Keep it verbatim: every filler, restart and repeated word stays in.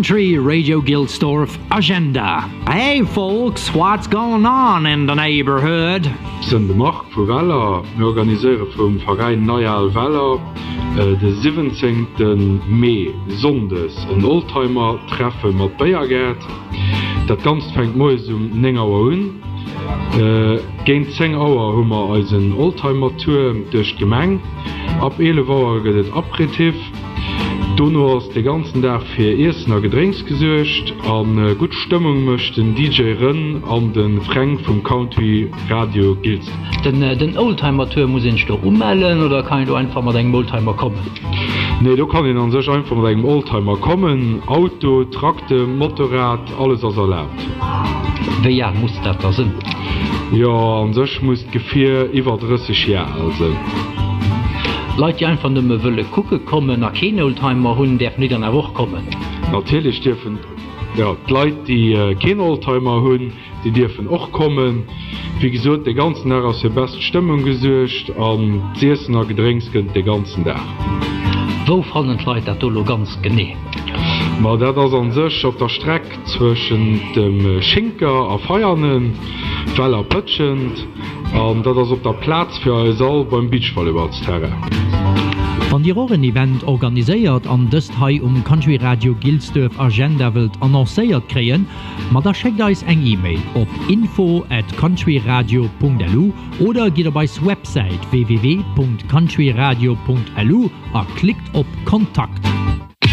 Country Radio Gilsdorf agenda. Hey folks, what's going on in the neighborhood? Sind de Mark vu Weller organiseere vum Verein Neual Weller äh, de siebzehnten Mai Sondes en Oldtimer treffe mat Bayergert. Dat ganz fängt moes um neng Auer hun. Äh, Geint zehn Auer hummer als een Oldtimer Tour duch Gemeng. Ab elf Auer gët et Aperitif. Donno ass de ganzen Tag fir Eessener Gedrinks gesuercht, an äh, gut Stimmung mëcht den D J Rën an den Frank vum Country Radio Gilst. Den, äh, den Oldtimer-Tour muss ich da ummelden oder kann ich da einfach mit einem Oldtimer kommen? Nee, du kann ich an sich einfach mit einem Oldtimer kommen. Auto, Traktor, Motorrad, alles was erlaubt. Wie Jahr muss das da sein? Ja, an sich muss gefähr über dreißig Jahre alt sein. Leute, die einfach nur wollen gucken kommen, nach kein Oldtimer haben, dürfen nicht an der Woche kommen. Natürlich dürfen ja, die Leute, die äh, kein Oldtimer haben, die dürfen auch kommen. Wie gesagt, den ganzen Tag aus der besten Stimmung gesucht, und die Essener Gedrinks den ganzen Tag. Wo fanden die Leute das ganz genau? Ma dat ass an sech op der Streck zwischen dem Schinker a Feiernen, Weller pëtschend, an dat ass op der Platz fir e Saal beim Beachvolleyballsterre. Van die Rohren-Event organiséiert an dëst hai um Country Radio Gilsdorf Agenda wild annoncéiert kreien, ma da schickt eis eng E-Mail op info at countryradio punkt l u oder geht op eis Website w w w punkt countryradio punkt l u a klickt op Kontakt.